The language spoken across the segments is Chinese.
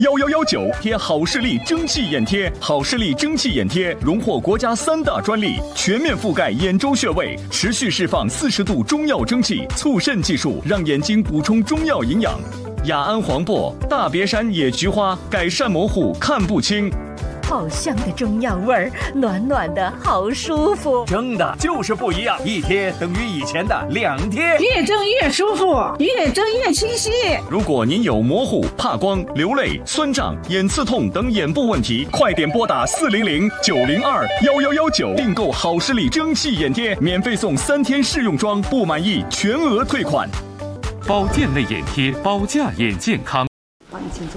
1119贴好视力蒸汽眼贴，好视力蒸汽眼贴荣获国家3大专利，全面覆盖眼周穴位，持续释放40度中药蒸汽，促肾技术让眼睛补充中药营养。雅安黄柏、大别山野菊花改善模糊看不清。 好香的中药味儿，暖暖的好舒服。 蒸的就是不一样，一贴等于以前的2贴， 越蒸越舒服，越蒸越清晰。 如果您有模糊、怕光、流泪、酸胀、眼刺痛等眼部问题，快点拨打400-902-1119订购好视力蒸汽眼贴，免费送3天试用装，不满意全额退款。 保健类眼贴，保驾眼健康。 好，你请坐。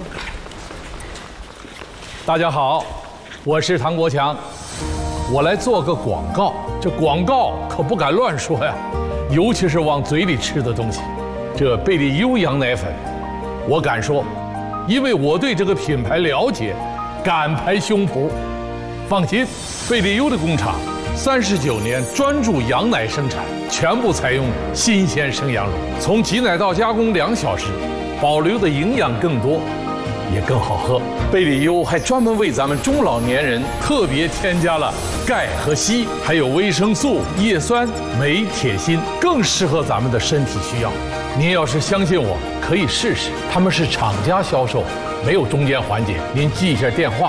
大家好，我是唐国强，我来做个广告。这广告可不敢乱说呀，尤其是往嘴里吃的东西。这贝利优羊奶粉，我敢说，因为我对这个品牌了解，敢拍胸脯。放心，贝利优的工厂39年专注羊奶生产，全部采用新鲜生羊乳，从挤奶到加工2小时，保留的营养更多，也更好喝。贝利优还专门为咱们中老年人特别添加了钙和硒，还有维生素、叶酸、镁、铁、锌，更适合咱们的身体需要。您要是相信我，可以试试。他们是厂家销售，没有中间环节。您记一下电话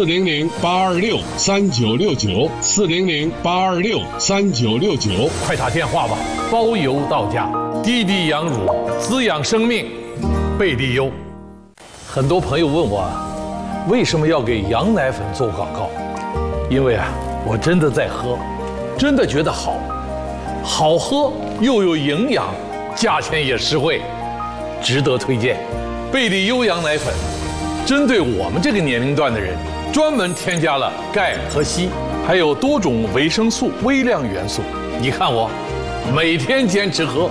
：400-826-3969，400-826-3969，快打电话吧，包邮到家。滴滴羊乳，滋养生命，贝利优。很多朋友问我，为什么要给羊奶粉做广告？因为我真的在喝，真的觉得好喝又有营养，价钱也实惠，值得推荐。贝利优羊奶粉针对我们这个年龄段的人，专门添加了钙和硒，还有多种维生素、微量元素。你看我每天坚持喝。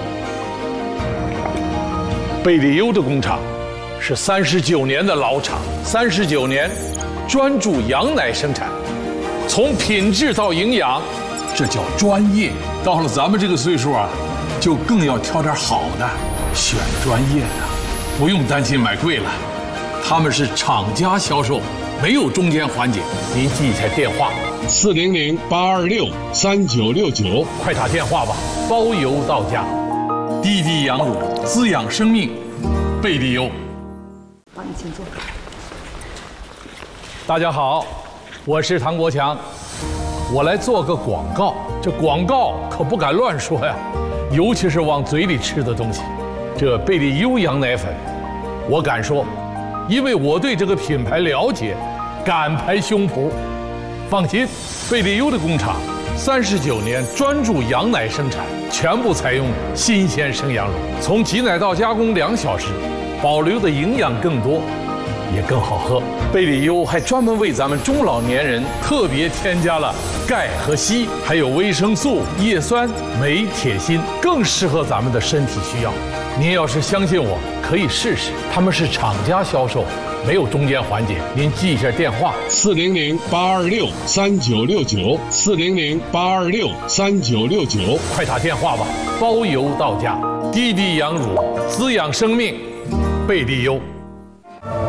贝利优的工厂是39年的老厂，39年专注羊奶生产，从品质到营养，这叫专业。到了咱们这个岁数就更要挑点好的，选专业的，不用担心买贵了。他们是厂家销售，没有中间环节。您记一下电话：400-826-3969，快打电话吧，包邮到家。滴滴羊乳，滋养生命，贝利优。 好，你请坐。 大家好，我是唐国强，我来做个广告。这广告可不敢乱说呀，尤其是往嘴里吃的东西。这贝利优羊奶粉，我敢说，因为我对这个品牌了解，敢拍胸脯。放心，贝利优的工厂39年专注羊奶生产，全部采用新鲜生羊乳，从挤奶到加工2小时，保留的营养更多，也更好喝。贝利优还专门为咱们中老年人特别添加了钙和硒，还有维生素、叶酸、镁、铁、锌，更适合咱们的身体需要。您要是相信我，可以试试。他们是厂家销售，没有中间环节。您记一下电话：400-826-3969，400-826-3969，快打电话吧，包邮到家。滴滴羊乳，滋养生命，贝利优。